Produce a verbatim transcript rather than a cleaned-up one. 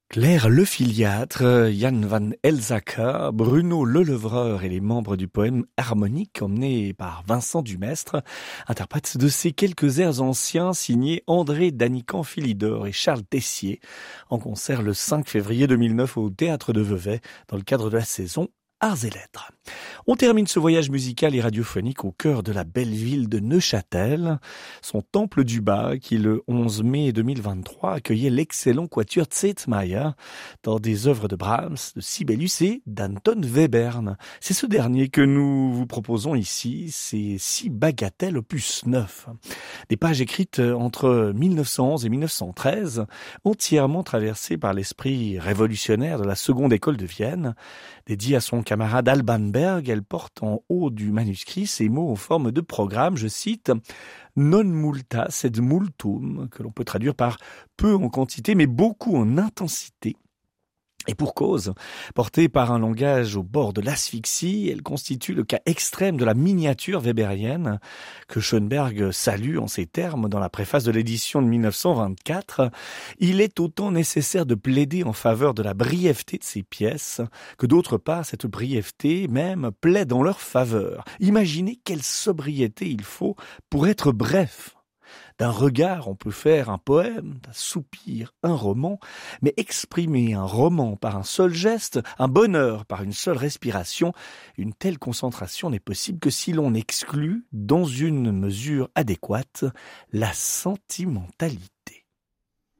Claire Lefiliatre, Jan van Elzacker, Bruno Lelevreur et les membres du poème harmonique emmenés par Vincent Dumestre interprètent de ces quelques airs anciens signés André Danican-Philidor et Charles Tessier en concert le cinq février deux mille neuf au Théâtre de Vevey dans le cadre de la saison Arts et Lettres. On termine ce voyage musical et radiophonique au cœur de la belle ville de Neuchâtel, son temple du bas qui le onze mai deux mille vingt-trois accueillait l'excellent quatuor Zetmayer dans des œuvres de Brahms, de Sibelius et d'Anton Webern. C'est ce dernier que nous vous proposons ici, c'est Si bagatelle opus neuf. Des pages écrites entre mille neuf cent onze et mille neuf cent treize, entièrement traversées par l'esprit révolutionnaire de la seconde école de Vienne. Dédiée à son camarade Alban Berg, elle porte en haut du manuscrit ces mots en forme de programme, je cite « Non multa sed multum », que l'on peut traduire par « peu en quantité mais beaucoup en intensité ». Et pour cause, portée par un langage au bord de l'asphyxie, elle constitue le cas extrême de la miniature weberienne que Schoenberg salue en ces termes dans la préface de l'édition de mille neuf cent vingt-quatre. Il est autant nécessaire de plaider en faveur de la brièveté de ces pièces que d'autre part cette brièveté même plaide en leur faveur. Imaginez quelle sobriété il faut pour être bref. D'un regard, on peut faire un poème, d'un soupir, un roman, mais exprimer un roman par un seul geste, un bonheur par une seule respiration, une telle concentration n'est possible que si l'on exclut, dans une mesure adéquate, la sentimentalité.